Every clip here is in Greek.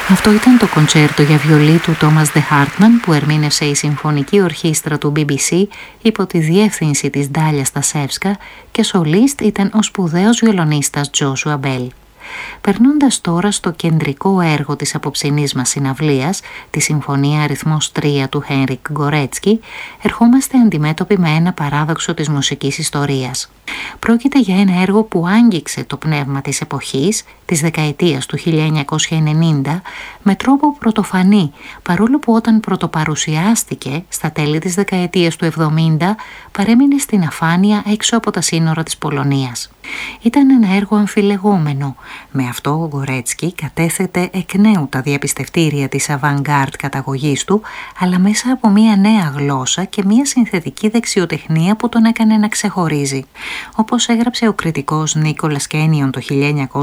Αυτό ήταν το κοντσέρτο για βιολί του Τόμας Δε Χάρτμαν που ερμήνευσε η Συμφωνική Ορχήστρα του BBC υπό τη διεύθυνση της Ντάλια Στασεύσκα και σολίστ ήταν ο σπουδαίος βιολονίστας Τζόσουα Μπέλ. Περνώντας τώρα στο κεντρικό έργο της απόψινής μας συναυλίας, τη Συμφωνία αριθμός 3 του Χένρικ Γκορέτσκι, ερχόμαστε αντιμέτωποι με ένα παράδοξο της μουσικής ιστορίας. Πρόκειται για ένα έργο που άγγιξε το πνεύμα της εποχής, της δεκαετίας του 1990, με τρόπο πρωτοφανή, παρόλο που όταν πρωτοπαρουσιάστηκε στα τέλη της δεκαετίας του 70, παρέμεινε στην αφάνεια έξω από τα σύνορα της Πολωνίας. Ήταν ένα έργο αμφιλεγόμενο. Με αυτό ο Γκορέτσκι κατέθετε εκ νέου τα διαπιστευτήρια της avant-garde καταγωγής του, αλλά μέσα από μια νέα γλώσσα και μια συνθετική δεξιοτεχνία που τον έκανε να ξεχωρίζει. Όπως έγραψε ο κριτικός Νίκολας Κένιον το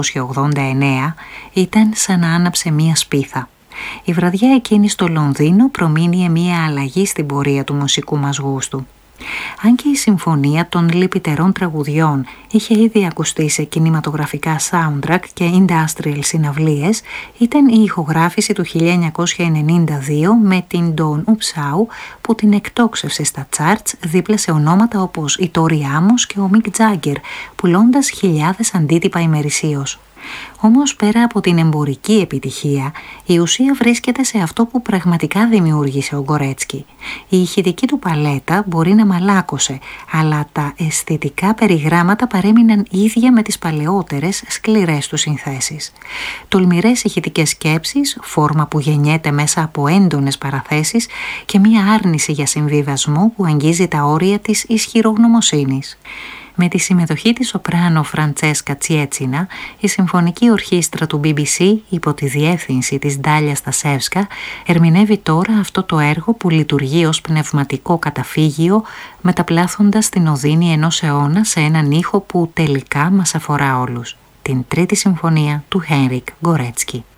1989, ήταν σαν να άναψε μια σπίθα. Η βραδιά εκείνη στο Λονδίνο προμείνυε μια αλλαγή στην πορεία του μουσικού μας γούστου. Αν και η συμφωνία των λυπητερών τραγουδιών είχε ήδη ακουστεί σε κινηματογραφικά soundtrack και industrial συναυλίες, ήταν η ηχογράφηση του 1992 με την Dawn Upshaw που την εκτόξευσε στα charts δίπλα σε ονόματα όπως η Tori Amos και ο Mick Jagger, πουλώντας χιλιάδες αντίτυπα ημερησίως. Όμως πέρα από την εμπορική επιτυχία, η ουσία βρίσκεται σε αυτό που πραγματικά δημιούργησε ο Γκορέτσκι. Η ηχητική του παλέτα μπορεί να μαλάκωσε, αλλά τα αισθητικά περιγράμματα παρέμειναν ίδια με τις παλαιότερες σκληρές του συνθέσεις. Τολμηρές ηχητικές σκέψεις, φόρμα που γεννιέται μέσα από έντονες παραθέσεις και μία άρνηση για συμβιβασμό που αγγίζει τα όρια της ισχυρογνωμοσύνης. Με τη συμμετοχή της σοπράνο Φραντσέσκα Τσιέτσινα, η Συμφωνική Ορχήστρα του BBC υπό τη διεύθυνση της Ντάλια Στασεύσκα ερμηνεύει τώρα αυτό το έργο που λειτουργεί ως πνευματικό καταφύγιο, μεταπλάθοντας την οδύνη ενός αιώνα σε έναν ήχο που τελικά μας αφορά όλους. Την Τρίτη Συμφωνία του Χένρικ Γκορέτσκι.